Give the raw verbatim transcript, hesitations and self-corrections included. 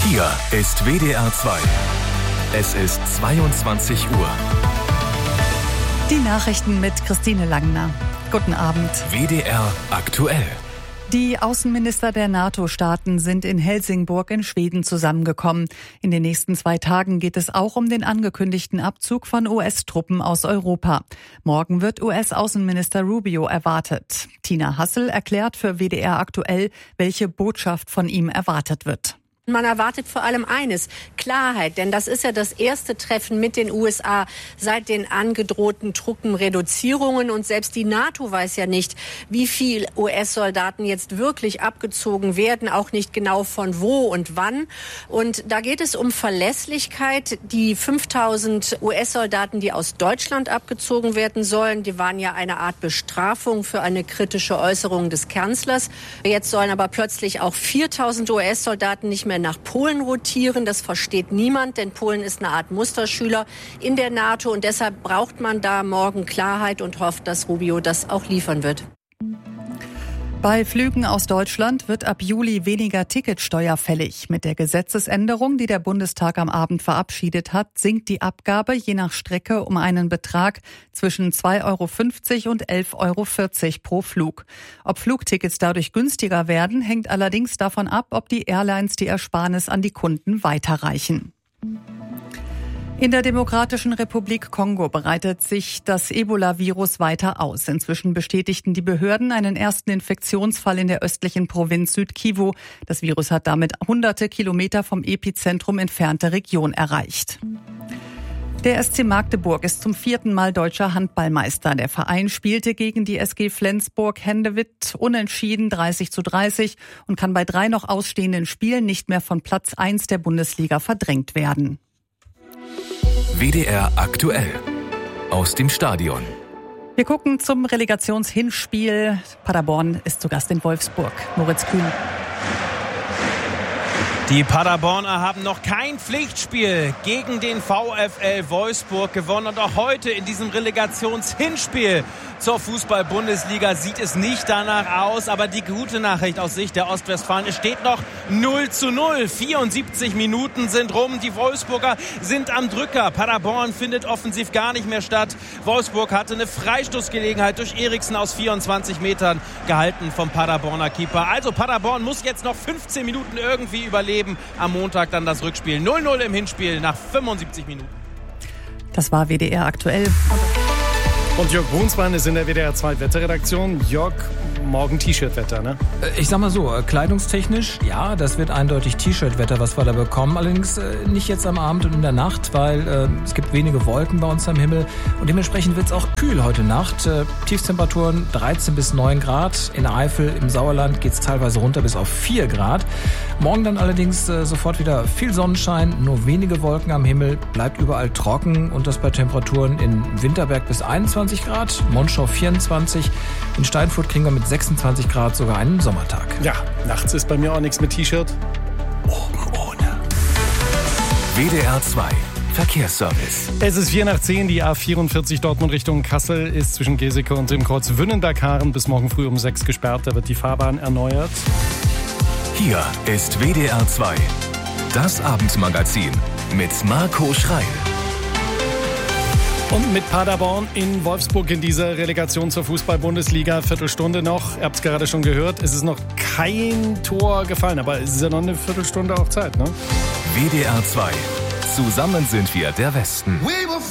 Hier ist W D R zwei. Es ist zweiundzwanzig Uhr. Die Nachrichten mit Christine Langner. Guten Abend. W D R aktuell. Die Außenminister der NATO-Staaten sind in Helsingborg in Schweden zusammengekommen. In den nächsten zwei Tagen geht es auch um den angekündigten Abzug von U S-Truppen aus Europa. Morgen wird U S-Außenminister Rubio erwartet. Tina Hassel erklärt für W D R aktuell, welche Botschaft von ihm erwartet wird. Man erwartet vor allem eines, Klarheit, denn das ist ja das erste Treffen mit den U S A seit den angedrohten Truppenreduzierungen. Und selbst die NATO weiß ja nicht, wie viel U S-Soldaten jetzt wirklich abgezogen werden, auch nicht genau von wo und wann. Und da geht es um Verlässlichkeit. Die fünftausend U S-Soldaten, die aus Deutschland abgezogen werden sollen, die waren ja eine Art Bestrafung für eine kritische Äußerung des Kanzlers. Jetzt sollen aber plötzlich auch viertausend U S-Soldaten nicht mehr nach Polen rotieren. Das versteht niemand, denn Polen ist eine Art Musterschüler in der NATO und deshalb braucht man da morgen Klarheit und hofft, dass Rubio das auch liefern wird. Bei Flügen aus Deutschland wird ab Juli weniger Ticketsteuer fällig. Mit der Gesetzesänderung, die der Bundestag am Abend verabschiedet hat, sinkt die Abgabe je nach Strecke um einen Betrag zwischen zwei Euro fünfzig und elf Euro vierzig pro Flug. Ob Flugtickets dadurch günstiger werden, hängt allerdings davon ab, ob die Airlines die Ersparnis an die Kunden weiterreichen. In der Demokratischen Republik Kongo breitet sich das Ebola-Virus weiter aus. Inzwischen bestätigten die Behörden einen ersten Infektionsfall in der östlichen Provinz Süd-Kivu. Das Virus hat damit hunderte Kilometer vom Epizentrum entfernte Region erreicht. Der S C Magdeburg ist zum vierten Mal deutscher Handballmeister. Der Verein spielte gegen die S G Flensburg-Hendewitt unentschieden dreißig zu dreißig und kann bei drei noch ausstehenden Spielen nicht mehr von Platz eins der Bundesliga verdrängt werden. W D R aktuell. Aus dem Stadion. Wir gucken zum Relegationshinspiel. Paderborn ist zu Gast in Wolfsburg. Moritz Kühn. Die Paderborner haben noch kein Pflichtspiel gegen den VfL Wolfsburg gewonnen. Und auch heute in diesem Relegationshinspiel zur Fußball-Bundesliga sieht es nicht danach aus. Aber die gute Nachricht aus Sicht der Ostwestfalen, es steht noch null zu null. vierundsiebzig Minuten sind rum. Die Wolfsburger sind am Drücker. Paderborn findet offensiv gar nicht mehr statt. Wolfsburg hatte eine Freistoßgelegenheit durch Eriksen aus vierundzwanzig Metern gehalten vom Paderborner Keeper. Also Paderborn muss jetzt noch fünfzehn Minuten irgendwie überleben. Am Montag dann das Rückspiel. null null im Hinspiel nach fünfundsiebzig Minuten. Das war W D R aktuell. Und Jörg Brunsmann ist in der W D R zwei Wetterredaktion. Jörg, morgen T-Shirt-Wetter, ne? Ich sag mal so, kleidungstechnisch, ja, das wird eindeutig T-Shirt-Wetter, was wir da bekommen. Allerdings äh, nicht jetzt am Abend und in der Nacht, weil äh, es gibt wenige Wolken bei uns am Himmel. Und dementsprechend wird es auch kühl heute Nacht. Äh, Tiefstemperaturen dreizehn bis neun Grad. In der Eifel, im Sauerland geht es teilweise runter bis auf vier Grad. Morgen dann allerdings äh, sofort wieder viel Sonnenschein, nur wenige Wolken am Himmel, bleibt überall trocken und das bei Temperaturen in Winterberg bis einundzwanzig Grad, Monschau vierundzwanzig, in Steinfurt kriegen wir mit sechsundzwanzig Grad sogar einen Sommertag. Ja, nachts ist bei mir auch nichts mit T-Shirt. Oben ohne. W D R zwei. Verkehrsservice. Es ist vier nach zehn, die A vierundvierzig Dortmund Richtung Kassel ist zwischen Geseke und dem Kreuz Wünnenberg-Haaren bis morgen früh um sechs gesperrt. Da wird die Fahrbahn erneuert. Hier ist W D R zwei. Das Abendmagazin mit Marco Schreil. Und mit Paderborn in Wolfsburg in dieser Relegation zur Fußball-Bundesliga. Viertelstunde noch. Ihr habt es gerade schon gehört. Es ist noch kein Tor gefallen. Aber es ist ja noch eine Viertelstunde auch Zeit, ne? W D R zwei. Zusammen sind wir der Westen.